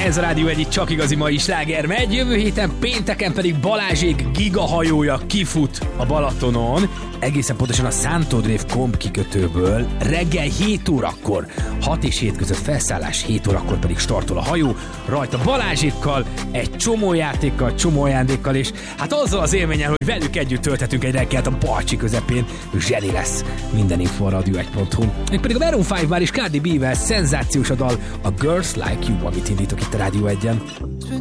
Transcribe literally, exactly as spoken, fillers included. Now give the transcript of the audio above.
Ez a Rádió egyik csak igazi mai sláger megy, jövő héten pénteken pedig Balázsék gigahajója kifut a Balatonon, egészen pontosan a Szántodrév komp kikötőből reggel hét órakor, hat és hét között felszállás, hét órakor pedig startol a hajó, rajta Balázsékkal, egy csomó játékkal, csomó ajándékkal, és hát azzal az élménnyel, hogy velük együtt tölthetünk egy reggelt a Balcsi közepén, zseni lesz. Minden info a radio egy pont hu. Még pedig a Maroon öt-vel és Cardi B-vel szenzációs a dal, a Girls Like You, amit indítok itt a Rádió egyen.